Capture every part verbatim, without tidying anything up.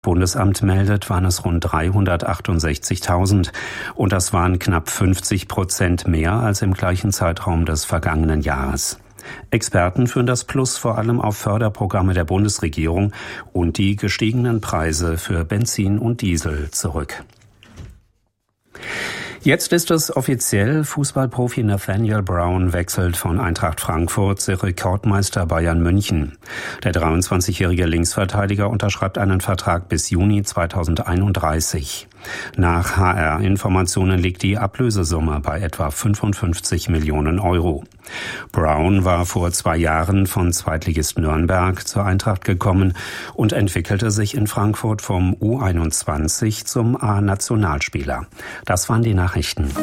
Bundesamt meldet, waren es rund dreihundertachtundsechzigtausend und das waren knapp fünfzig Prozent mehr als im gleichen Zeitraum des vergangenen Jahres. Experten führen das Plus vor allem auf Förderprogramme der Bundesregierung und die gestiegenen Preise für Benzin und Diesel zurück. Jetzt ist es offiziell, Fußballprofi Nathaniel Brown wechselt von Eintracht Frankfurt zu Rekordmeister Bayern München. Der dreiundzwanzigjährige Linksverteidiger unterschreibt einen Vertrag bis Juni zweitausendeinunddreißig. Nach H R-Informationen liegt die Ablösesumme bei etwa fünfundfünfzig Millionen Euro. Brown war vor zwei Jahren von Zweitligist Nürnberg zur Eintracht gekommen und entwickelte sich in Frankfurt vom U einundzwanzig zum A-Nationalspieler. Das waren die Nachrichten.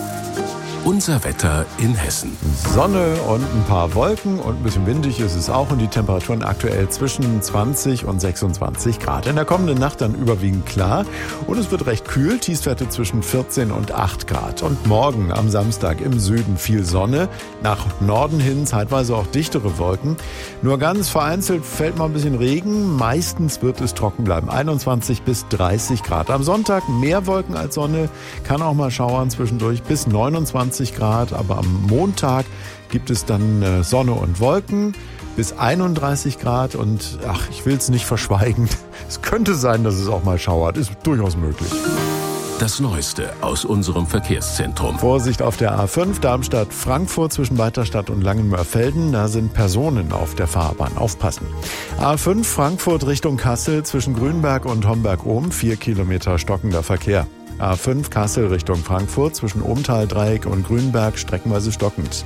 Unser Wetter in Hessen. Sonne und ein paar Wolken und ein bisschen windig ist es auch und die Temperaturen aktuell zwischen zwanzig und sechsundzwanzig Grad. In der kommenden Nacht dann überwiegend klar und es wird recht kühl, Tiefstwerte zwischen vierzehn und acht Grad. Und morgen am Samstag im Süden viel Sonne, nach Norden hin zeitweise auch dichtere Wolken. Nur ganz vereinzelt fällt mal ein bisschen Regen, meistens wird es trocken bleiben, einundzwanzig bis dreißig Grad. Am Sonntag mehr Wolken als Sonne, kann auch mal schauern zwischendurch bis neunundzwanzig Grad, aber am Montag gibt es dann Sonne und Wolken bis einunddreißig Grad und ach, ich will es nicht verschweigen, es könnte sein, dass es auch mal schauert, ist durchaus möglich. Das Neueste aus unserem Verkehrszentrum. Vorsicht auf der A fünf Darmstadt-Frankfurt zwischen Weiterstadt und Langenmörfelden. Da sind Personen auf der Fahrbahn. Aufpassen. A fünf Frankfurt Richtung Kassel zwischen Grünberg und Homberg-Ohm. Vier Kilometer stockender Verkehr. A fünf Kassel Richtung Frankfurt zwischen Ohmtal-Dreieck und Grünberg streckenweise stockend.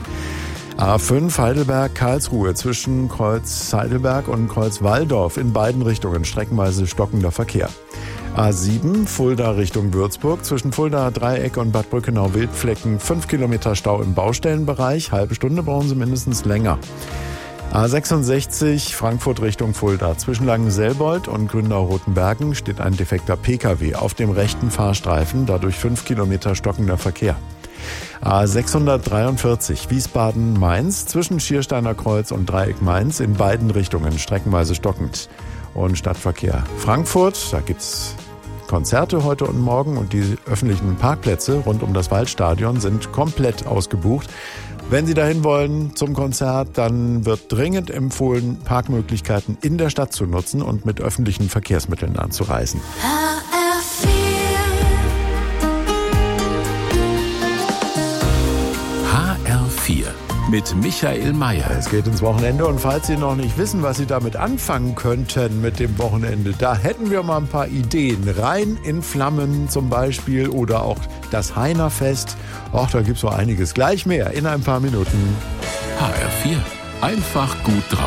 A fünf Heidelberg-Karlsruhe zwischen Kreuz Heidelberg und Kreuz Walldorf in beiden Richtungen streckenweise stockender Verkehr. A sieben Fulda Richtung Würzburg zwischen Fulda Dreieck und Bad Brückenau-Wildflecken fünf Kilometer Stau im Baustellenbereich. Halbe Stunde brauchen Sie mindestens länger. A sechsundsechzig Frankfurt Richtung Fulda. Zwischen Langenselbold und Grünau-Rotenbergen steht ein defekter P K W auf dem rechten Fahrstreifen, dadurch fünf Kilometer stockender Verkehr. A sechshundertdreiundvierzig Wiesbaden-Mainz zwischen Schiersteiner Kreuz und Dreieck Mainz in beiden Richtungen streckenweise stockend. Und Stadtverkehr Frankfurt, da gibt's Konzerte heute und morgen und die öffentlichen Parkplätze rund um das Waldstadion sind komplett ausgebucht. Wenn Sie dahin wollen zum Konzert, dann wird dringend empfohlen, Parkmöglichkeiten in der Stadt zu nutzen und mit öffentlichen Verkehrsmitteln anzureisen. H R vier mit Michael Mayer. Es geht ins Wochenende und falls Sie noch nicht wissen, was Sie damit anfangen könnten mit dem Wochenende, da hätten wir mal ein paar Ideen. Rhein in Flammen zum Beispiel oder auch das Heinerfest. Ach, da gibt's so einiges. Gleich mehr in ein paar Minuten. H R vier. Einfach gut drauf.